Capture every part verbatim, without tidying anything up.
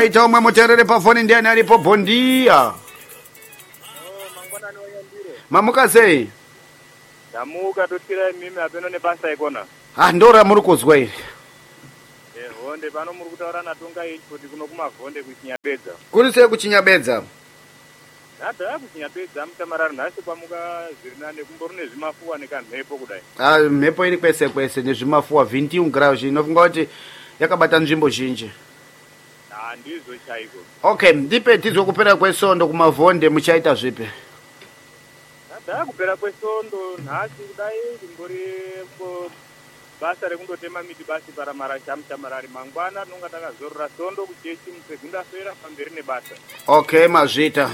waita umwe muterere pafoni ndiani alipo bondia. Mamuka sei? Damuka tutira mimi apeno ne basa ikona. Ah ndora muri kuzwa iri. Eh honde pano muri kutaura natunga kuti kuno kumavhonde kuchinyabedza. Kuri sei kuchinyabedza? Nada kuchinyabedza mutamarara nhasi kwamuka zvirinane kumborune zvimafuwa nekamhepo kudai. Ah mhepo iri kwese kwese nezvimafuwa vinte graus inofunga kuti yakabata nzvimbo zhinji. Ah ndizvo chaiko. Okay, ndipe tizwe kupera kwesondo kumavhonde muchaita zvipi? Nada kupera kwesondo nhasi kudai kumbori basa rekundotema miti basi para marasha mutamarari mangwana nonga takazorora sondo kuchechi musegunda fera pamberi nebasa. Okay, mazvita.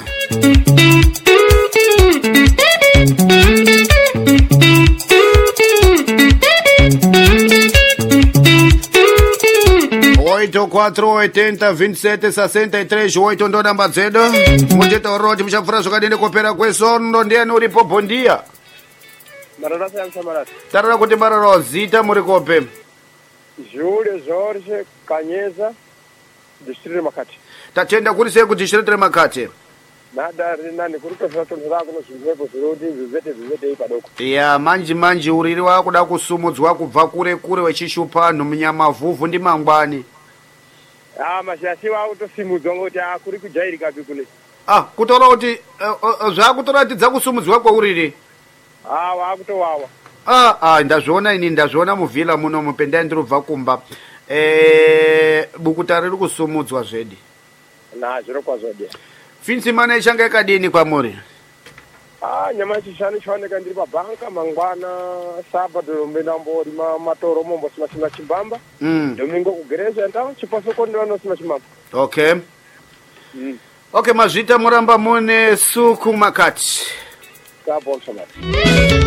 oito quatro oitenta vinte e sete sessenta e três oito ndo namba dzedu mutitauroti muchapfura zvakadini kupera kwesondo ndiani uripo bondia. Marara sayamsamarati. Tarara kuti marara zita muri kope. Júlio Jorge Canheza, distrito Makati. Tatenda kuri sei ku distrito Makati. Nada rinani kuri kuzvatonzera kuno zvivepo zviroti zvivete zvivete ipadoko. Ya manji manji uriri wakuda kusumudzwa kubva kure kure wechishupa anhu munyamavhuvhu ndi mangwani. Ah mashasi wakutosimudzwa ngoti akuri kujairika kule. Ah kutora kuti zvakutoratidza kusumudzwa kwauriri. Ah wakutowawa. Ah ah ndazviona ini ndazviona muvhila muno mupenda ndirubva kumba. Eh bukuta riri kusumudzwa zvedi. Na zviro kwazvo. Finsi mana ichanga yakadini kwamuri? Ah nyamashi shani chaoneka ndiri pabanka mangwana sabado mbendambori matoro mombo sima sima chimbamba. Mm. Domingo kugereja ndawo chipasoko ndano sima chimbamba. Okay. Mm. Okay, mazvita muramba mune suku Makati. Kabonso mati.